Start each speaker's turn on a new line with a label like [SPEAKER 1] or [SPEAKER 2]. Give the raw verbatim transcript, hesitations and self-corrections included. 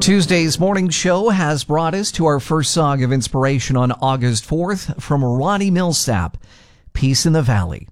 [SPEAKER 1] Tuesday's morning show has brought us to our first song of inspiration on August fourth from Ronnie Milsap, Peace in the Valley.